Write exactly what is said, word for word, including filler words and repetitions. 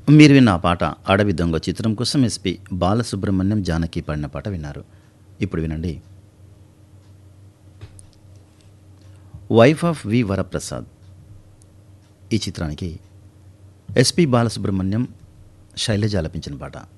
మీరు విన్న ఆ పాట 'అడవి దొంగ' చిత్రం కోసం ఎస్పి బాలసుబ్రహ్మణ్యం, జానకి పాడిన పాట విన్నారు. ఇప్పుడు వినండి. వైఫ్ ఆఫ్ వి వరప్రసాద్ ఈ చిత్రానికి ఎస్పి బాలసుబ్రహ్మణ్యం, శైలజ ఆలపించిన పాట.